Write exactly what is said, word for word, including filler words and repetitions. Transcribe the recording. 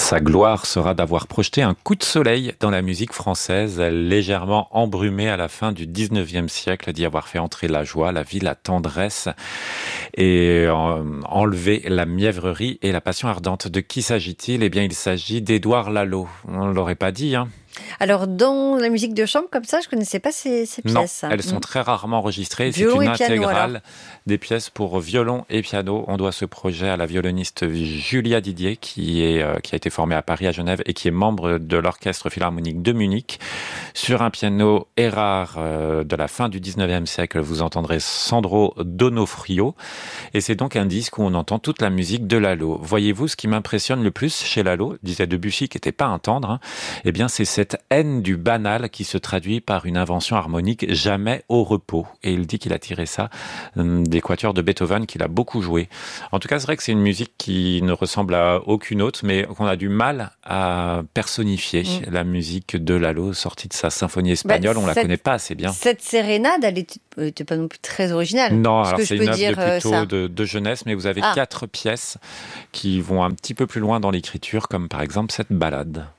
Sa gloire sera d'avoir projeté un coup de soleil dans la musique française, légèrement embrumée à la fin du dix-neuvième siècle, d'y avoir fait entrer la joie, la vie, la tendresse et enlever la mièvrerie et la passion ardente. De qui s'agit-il ? Eh bien, il s'agit d'Édouard Lalo. On ne l'aurait pas dit, hein. Alors, dans la musique de chambre, comme ça, je ne connaissais pas ces, ces pièces. Non, elles sont mmh. très rarement enregistrées. Violon C'est une et piano, intégrale alors. des pièces pour violon et piano. On doit ce projet à la violoniste Julia Didier, qui, est, euh, qui a été formée à Paris, à Genève, et qui est membre de l'Orchestre Philharmonique de Munich. Sur un piano Erard euh, de la fin du dix-neuvième siècle, vous entendrez Sandro Donofrio. Et c'est donc un disque où on entend toute la musique de Lalo. Voyez-vous, ce qui m'impressionne le plus chez Lalo, disait Debussy, qui n'était pas un tendre, hein, eh bien, c'est cette haine du banal qui se traduit par une invention harmonique jamais au repos. Et il dit qu'il a tiré ça des quatuors de Beethoven qu'il a beaucoup joué. En tout cas, c'est vrai que c'est une musique qui ne ressemble à aucune autre, mais qu'on a du mal à personnifier. Mmh. La musique de Lalo, sortie de sa symphonie espagnole, bah, on cette, la connaît pas assez bien. Cette sérénade, elle n'était pas non plus très originale. Non, alors c'est une œuvre dire, de plutôt euh, de, de jeunesse, mais vous avez ah. quatre pièces qui vont un petit peu plus loin dans l'écriture, comme par exemple cette ballade.